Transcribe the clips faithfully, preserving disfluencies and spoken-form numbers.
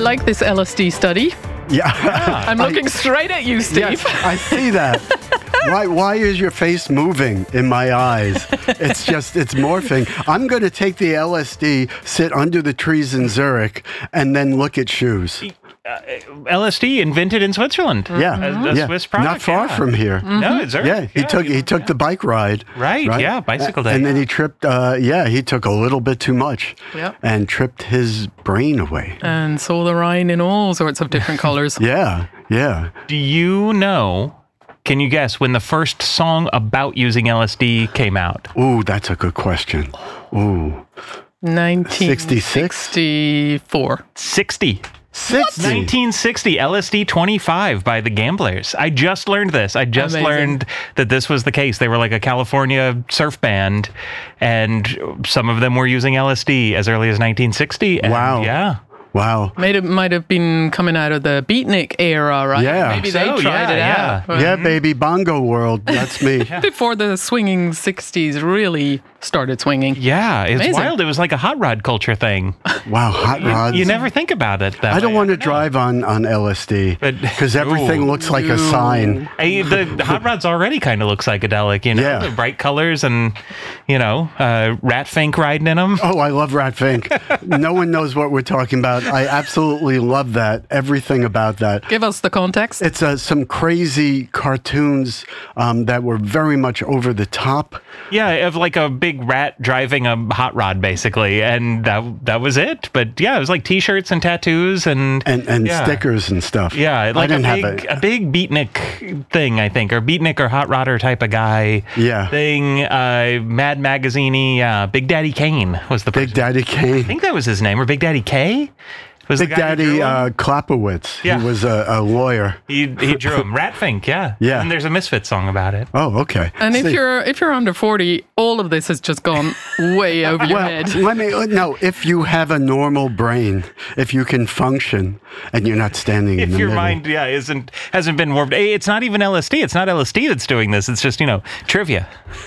like this L S D study. Yeah. I'm looking I, straight at you, Steve. Yes, I see that. Why why is your face moving in my eyes? It's just, it's morphing. I'm going to take the L S D, sit under the trees in Zurich, and then look at shoes. Uh, L S D invented in Switzerland. Yeah. Mm-hmm. A, a yeah. Swiss product. Not far yeah. from here. Mm-hmm. No, it's Zurich. Yeah, he yeah, took he took yeah. the bike ride. Right, right? yeah, bicycle day. And then he tripped, uh, yeah, he took a little bit too much Yep. and tripped his brain away. And saw the Rhine in all sorts of different colors. Yeah, yeah. Do you know, can you guess when the first song about using L S D came out? Ooh, that's a good question. Ooh. nineteen sixty-six? sixty-four. sixty. sixty. nineteen sixty, L S D twenty-five by the Gamblers. I just learned this. I just Amazing. learned that this was the case. They were like a California surf band, and some of them were using L S D as early as nineteen sixty. And Wow. Yeah. Wow. Might have, might have been coming out of the beatnik era, right? Yeah. Maybe they So, tried yeah, it yeah. out. Yeah, baby, bongo world. That's me. Before the swinging sixties really started swinging. Yeah, it's Amazing. wild. It was like a hot rod culture thing. Wow, hot rods. You never think about it that I don't way. want to drive on, on L S D But- because everything Ooh. looks like a sign. Hey, the hot rods already kind of look psychedelic, you know, Yeah. the bright colors and, you know, uh, rat fink riding in them. Oh, I love Rat Fink. No one knows what we're talking about. I absolutely love that. Everything about that. Give us the context. It's uh, some crazy cartoons um, that were very much over the top. Yeah, of like a big rat driving a hot rod, basically, and that that was it. But yeah, it was like T-shirts and tattoos and And, and yeah. stickers and stuff. Yeah, I like a didn't big have a big beatnik thing, I think, or beatnik or hot rodder type of guy. Yeah. thing. Uh, Mad Magazine-y. Uh, Big Daddy Kane was the Big person. Daddy I Kane. think that was his name, or Big Daddy K. Was Big the guy who drew Daddy him? uh, Klapowitz. Yeah. He was a, a lawyer. He he drew him. Rat Fink, yeah. Yeah. And there's a Misfit song about it. Oh, okay. And if See- you're if you're under forty, all of this has just gone way over your well, head. let me no. If you have a normal brain, if you can function, and you're not standing in If the your middle. mind, yeah, isn't hasn't been warped. Hey, it's not even L S D. It's not L S D that's doing this. It's just, you know, trivia.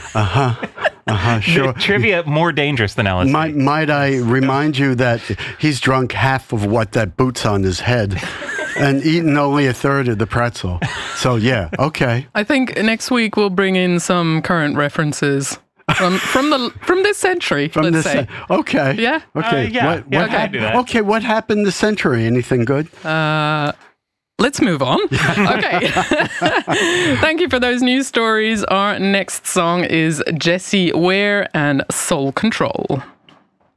uh-huh, sure. Trivia more dangerous than L S D. Might, might I remind you that he's drunk half of what that boot's on his head and eaten only a third of the pretzel. So, yeah, okay. I think next week we'll bring in some current references from from the from this century. From let's this, say. okay. Yeah? Okay. Uh, yeah, What, yeah, what, I can do that. Okay, what happened this century? Anything good? Let's move on. Okay. Thank you for those news stories. Our next song is Jessie Ware and Soul Control.